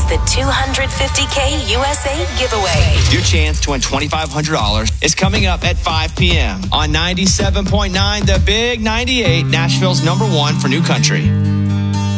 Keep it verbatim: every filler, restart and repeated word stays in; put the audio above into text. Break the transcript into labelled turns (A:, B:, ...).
A: the two hundred fifty K U S A giveaway.
B: Your chance to win twenty-five hundred dollars is coming up at five p.m. on ninety-seven point nine The Big ninety-eight, Nashville's number one for new country.